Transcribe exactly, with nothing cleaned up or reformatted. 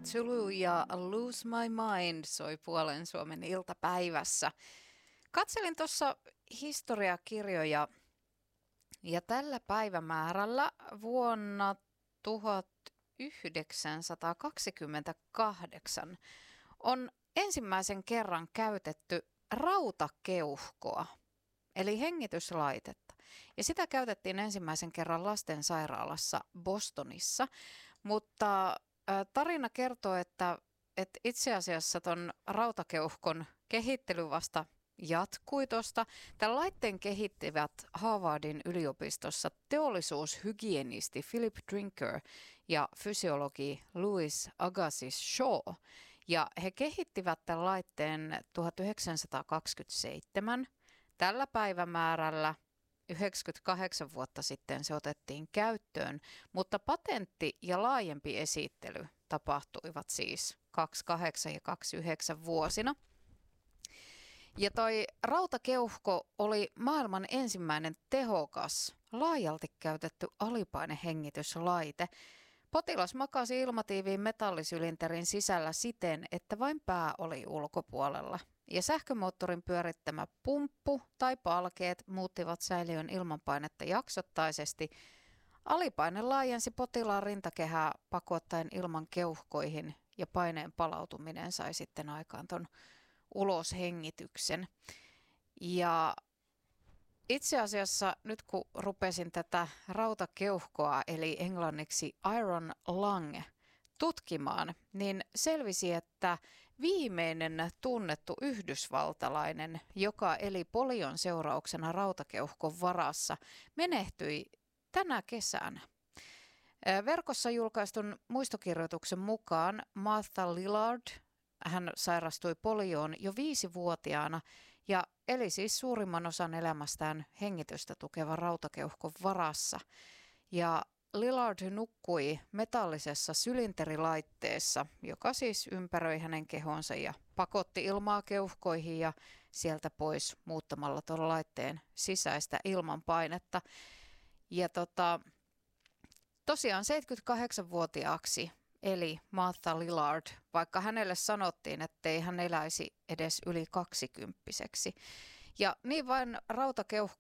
Zulu ja Lose My Mind soi Puolen Suomen iltapäivässä. Katselin tuossa historiakirjoja ja tällä päivämäärällä vuonna tuhatyhdeksänsataakaksikymmentäkahdeksan on ensimmäisen kerran käytetty rautakeuhkoa, eli hengityslaitetta. Ja sitä käytettiin ensimmäisen kerran lastensairaalassa Bostonissa, mutta tarina kertoo, että, että itse asiassa ton rautakeuhkon kehittely vasta jatkui tuosta. Tämän laitteen kehittivät Harvardin yliopistossa teollisuushygienisti Philip Drinker ja fysiologi Louis Agassiz Shaw. Ja he kehittivät tämän laitteen tuhatyhdeksänsataakaksikymmentäseitsemän. Tällä päivämäärällä yhdeksänkymmentäkahdeksan vuotta sitten se otettiin käyttöön, mutta patentti ja laajempi esittely tapahtuivat siis kaksikymmentäkahdeksan ja kaksikymmentäyhdeksän vuosina. Ja toi rautakeuhko oli maailman ensimmäinen tehokas, laajalti käytetty alipainehengityslaite. Potilas makasi ilmatiiviin metallisylinterin sisällä siten, että vain pää oli ulkopuolella. Ja sähkömoottorin pyörittämä pumppu tai palkeet muuttivat säiliön ilmanpainetta jaksottaisesti. Alipaine laajensi potilaan rintakehää pakottaen ilman keuhkoihin ja paineen palautuminen sai sitten aikaan ton uloshengityksen. Ja itse asiassa nyt kun rupesin tätä rautakeuhkoa eli englanniksi iron lung tutkimaan, niin selvisi, että viimeinen tunnettu yhdysvaltalainen, joka eli polion seurauksena rautakeuhkon varassa, menehtyi tänä kesänä. Verkossa julkaistun muistokirjoituksen mukaan Martha Lillard, hän sairastui polioon jo viisivuotiaana ja eli siis suurimman osan elämästään hengitystä tukevan rautakeuhkon varassa. Ja Lillard nukkui metallisessa sylinterilaitteessa, joka siis ympäröi hänen kehonsa ja pakotti ilmaa keuhkoihin ja sieltä pois muuttamalla tuon laitteen sisäistä ilmanpainetta. Ja tota, tosiaan seitsemänkymmentäkahdeksanvuotiaaksi eli Martha Lillard, vaikka hänelle sanottiin, ettei hän eläisi edes yli kaksikymppiseksi. Ja niin vain rautakeuhko